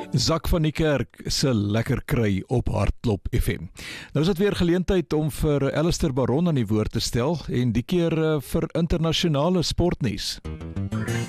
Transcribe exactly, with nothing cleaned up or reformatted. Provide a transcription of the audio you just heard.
Zak van die Kerk se lekker kry op Hartklop F M. Nou is dit weer geleentheid om vir Alistair Baron aan die woord te stel en die keer vir internasionale sportnuus.